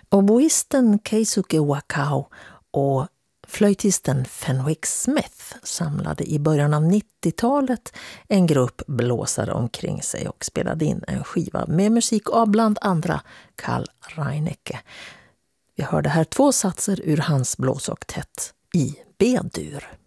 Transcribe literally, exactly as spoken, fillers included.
Oboisten Keisuke Wakao och flöjtisten Fenwick Smith samlade i början av nittiotalet en grupp blåsare omkring sig och spelade in en skiva med musik av bland andra Carl Reinecke. Vi hörde här två satser ur hans blåsoktett i B-dur.